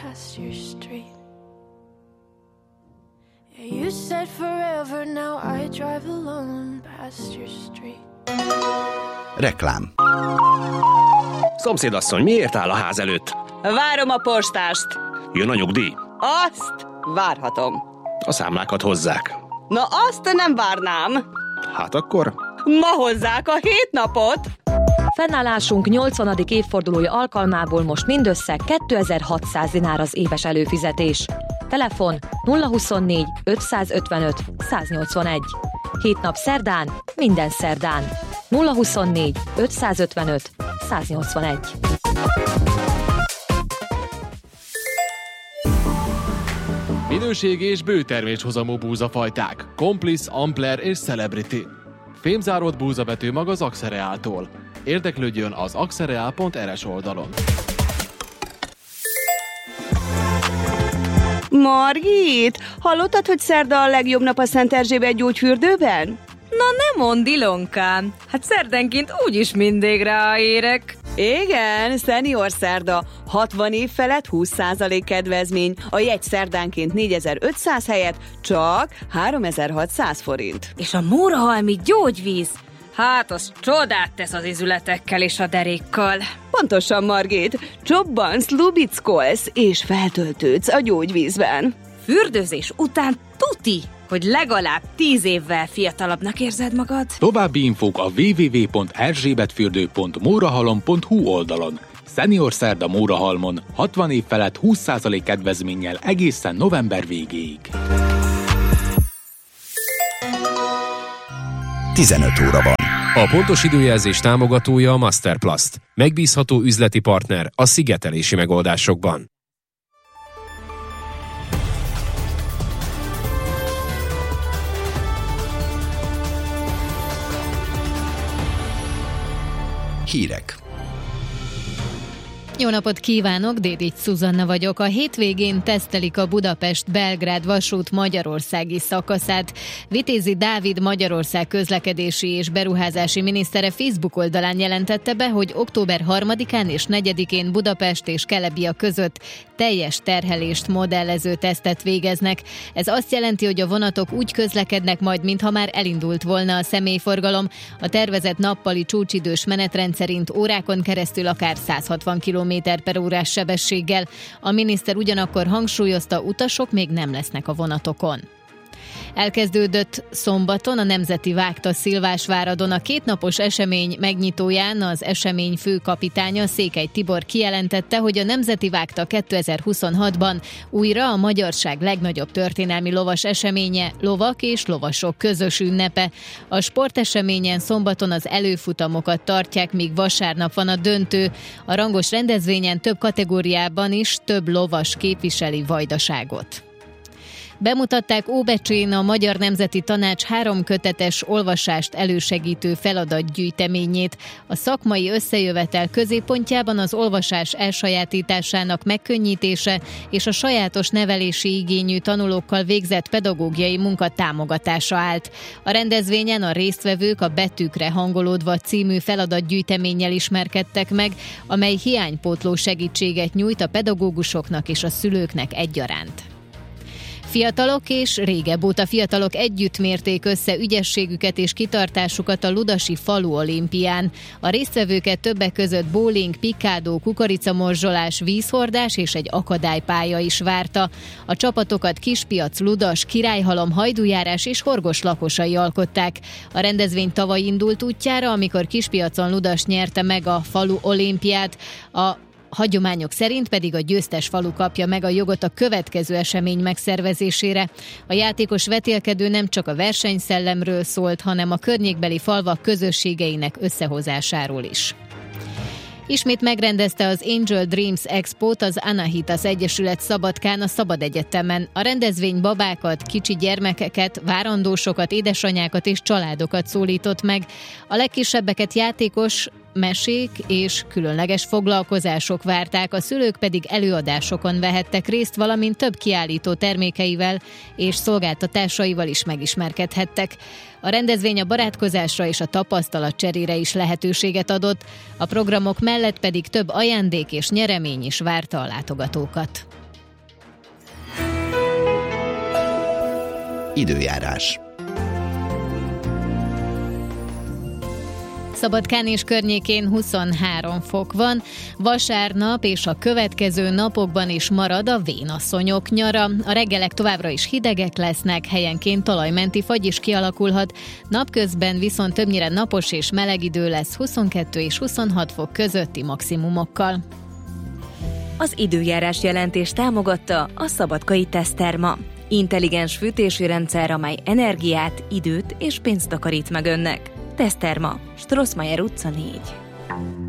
past your street. Yeah, you said forever, now I drive alone past your street. Reklám. Szomszédasszony, miért áll a ház előtt? Várom a postást. Jön a nyugdíj? Azt várhatom. A számlákat hozzák. Na azt nem várnám. Hát akkor? Ma hozzák a 7 napot. Fennállásunk 80. évfordulója alkalmából most mindössze 2600 dinár az éves előfizetés. Telefon 024 555 181. 7 nap szerdán, minden szerdán. 024 555 181. Minőségi és bőterméshozamú búzafajták, Complice, Ampler és Celebrity. Fémzáródott búzabetűmag az Axereáltól. Érdeklődjön az axereal.rs oldalon. Margit, hallottad, hogy szerda a legjobb nap a Szent Erzsébet gyógyfürdőben? Na ne mondd, Ilonkám, hát szerdenként úgyis mindig ráérek. Igen, Senior szerda, 60 év felett 20% kedvezmény, a jegy szerdánként 4500 helyett csak 3600 forint. És a mórahalmi gyógyvíz, hát az csodát tesz az izületekkel és a derékkal. Pontosan, Margit, csobbansz, lubickolsz és feltöltődsz a gyógyvízben. Fürdőzés után tuti, hogy legalább 10 évvel fiatalabbnak érzed magad. További infók a www.erzsébetfürdő.mórahalom.hu oldalon. Senior szerda Mórahalmon 60 év felett 20% kedvezménnyel egészen november végéig. 15 óra van. A pontos időjelzés támogatója a Masterplast. Megbízható üzleti partner a szigetelési megoldásokban. Hírek. Jó napot kívánok, Dédics Szuzanna vagyok. A hétvégén tesztelik a Budapest-Belgrád vasút magyarországi szakaszát. Vitézi Dávid Magyarország közlekedési és beruházási minisztere Facebook oldalán jelentette be, hogy október 3-án és 4-én Budapest és Kelebia között teljes terhelést modellező tesztet végeznek. Ez azt jelenti, hogy a vonatok úgy közlekednek majd, mintha már elindult volna a személyforgalom. A tervezett nappali csúcsidős menetrend szerint órákon keresztül akár 160 km/h sebességgel. A miniszter ugyanakkor hangsúlyozta, utasok még nem lesznek a vonatokon. Elkezdődött szombaton a Nemzeti Vágta Szilvásváradon. A kétnapos esemény megnyitóján az esemény főkapitánya, Székely Tibor kijelentette, hogy a Nemzeti Vágta 2026-ban újra a magyarság legnagyobb történelmi lovas eseménye, lovak és lovasok közös ünnepe. A sporteseményen szombaton az előfutamokat tartják, míg vasárnap van a döntő. A rangos rendezvényen több kategóriában is több lovas képviseli Vajdaságot. Bemutatták Óbecsén a Magyar Nemzeti Tanács 3 kötetes olvasást elősegítő feladatgyűjteményét. A szakmai összejövetel középpontjában az olvasás elsajátításának megkönnyítése és a sajátos nevelési igényű tanulókkal végzett pedagógiai munka támogatása állt. A rendezvényen a résztvevők a Betűkre hangolódva című feladatgyűjteménnyel ismerkedtek meg, amely hiánypótló segítséget nyújt a pedagógusoknak és a szülőknek egyaránt. Fiatalok és régebb óta fiatalok együtt mérték össze ügyességüket és kitartásukat a ludasi falu olimpián. A résztvevőket többek között bowling, pikádó, kukoricamorzsolás, vízhordás és egy akadálypálya is várta. A csapatokat Kispiac, Ludas, Királyhalom, Hajdújárás és Horgos lakosai alkották. A rendezvény tavaly indult útjára, amikor Kispiacon Ludas nyerte meg a falu olimpiát. A hagyományok szerint pedig a győztes falu kapja meg a jogot a következő esemény megszervezésére. A játékos vetélkedő nem csak a versenyszellemről szólt, hanem a környékbeli falvak közösségeinek összehozásáról is. Ismét megrendezte az Angel Dreams Expót az Anahitas Egyesület Szabadkán a Szabad Egyetemen. A rendezvény babákat, kicsi gyermekeket, várandósokat, édesanyákat és családokat szólított meg. A legkisebbeket játékos, mesék és különleges foglalkozások várták, a szülők pedig előadásokon vehettek részt, valamint több kiállító termékeivel és szolgáltatásaival is megismerkedhettek. A rendezvény a barátkozásra és a tapasztalatcserére is lehetőséget adott, a programok mellett pedig több ajándék és nyeremény is várta a látogatókat. Időjárás. Szabadkán és környékén 23 fok van, vasárnap és a következő napokban is marad a vénasszonyok nyara. A reggelek továbbra is hidegek lesznek, helyenként talajmenti fagy is kialakulhat, napközben viszont többnyire napos és meleg idő lesz 22 és 26 fok közötti maximumokkal. Az időjárás jelentést támogatta a Szabadkai Teszterma. Intelligens fűtési rendszer, amely energiát, időt és pénzt takarít meg önnek. Teszterma, Strossmayer utca 4.